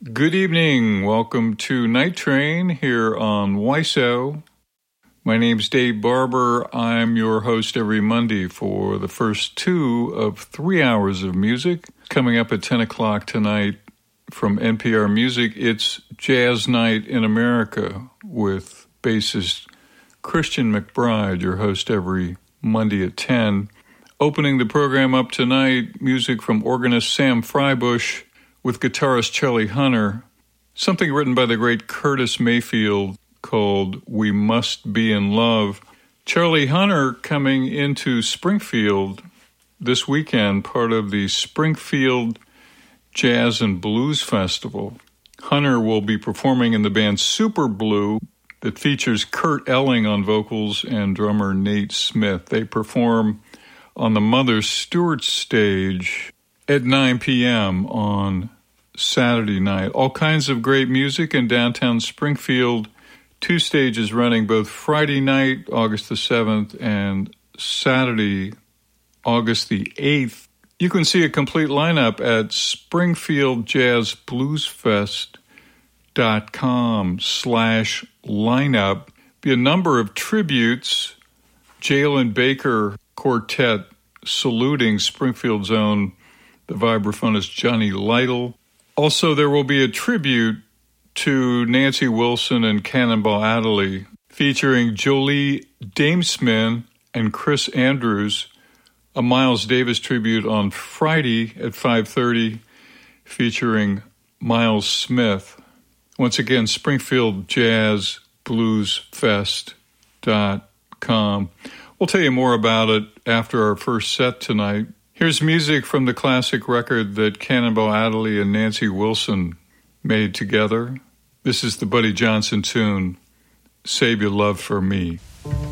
Good evening. Welcome to Night Train here on WISO. My name's Dave Barber. I'm your host every Monday for the first 2 of 3 hours of music. Coming up at 10 o'clock tonight from NPR Music, it's Jazz Night in America with bassist Christian McBride, your host every Monday at 10. Opening the program up tonight, music from organist Sam Freibush with guitarist Charlie Hunter, something written by the great Curtis Mayfield called We Must Be in Love. Charlie Hunter coming into Springfield this weekend, part of the Springfield Jazz and Blues Festival. Hunter will be performing in the band Super Blue that features Kurt Elling on vocals and drummer Nate Smith. They perform on the Mother Stewart stage at 9 p.m. on Saturday night. All kinds of great music in downtown Springfield. 2 stages running both Friday night, August the 7th, and Saturday, August the 8th. You can see a complete lineup at springfieldjazzbluesfest.com/lineup. Be a number of tributes. Jalen Baker Quartet saluting Springfield's own, the vibraphonist Johnny Lytle. Also, there will be a tribute to Nancy Wilson and Cannonball Adderley, featuring Jolie Damesman and Chris Andrews, a Miles Davis tribute on Friday at 5:30, featuring Miles Smith. Once again, SpringfieldJazzBluesFest.com. We'll tell you more about it after our first set tonight. Here's music from the classic record that Cannonball Adderley and Nancy Wilson made together. This is the Buddy Johnson tune, Save Your Love for Me.